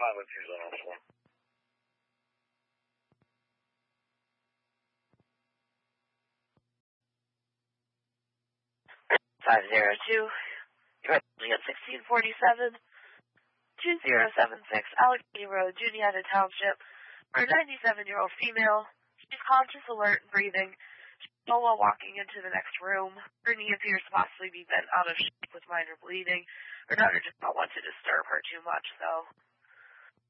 Pilot 2's on officer 1. 502. You're at 1647, 2076 Allegheny Road, Juniata Township, for a 97-year-old female. She's conscious, alert, and breathing. She's still while walking into the next room. Her knee appears to possibly be bent out of shape with minor bleeding. Her doctor does not want to disturb her too much, though.